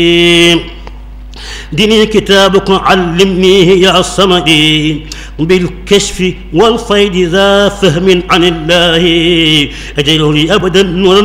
ديني كتابك علمنيه يا صمدي بالكشف والفيض ذا فهم عن الله أجعله لي أبدا نورا